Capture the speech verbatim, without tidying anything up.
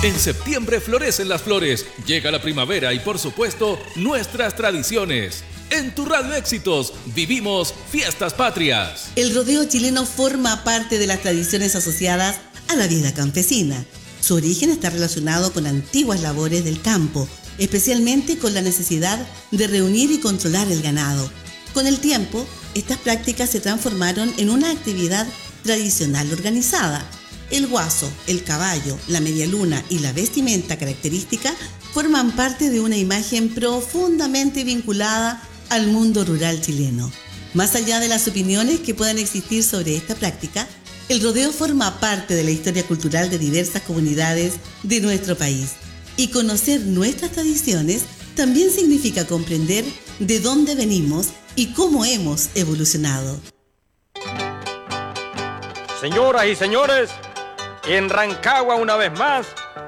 En septiembre florecen las flores, llega la primavera y por supuesto nuestras tradiciones. En tu Radio Éxitos vivimos fiestas patrias. El rodeo chileno forma parte de las tradiciones asociadas a la vida campesina. Su origen está relacionado con antiguas labores del campo, especialmente con la necesidad de reunir y controlar el ganado. Con el tiempo, estas prácticas se transformaron en una actividad tradicional organizada. El guaso, el caballo, la medialuna y la vestimenta característica forman parte de una imagen profundamente vinculada al mundo rural chileno. Más allá de las opiniones que puedan existir sobre esta práctica, el rodeo forma parte de la historia cultural de diversas comunidades de nuestro país. Y conocer nuestras tradiciones también significa comprender de dónde venimos y cómo hemos evolucionado. Señoras y señores, en Rancagua una vez más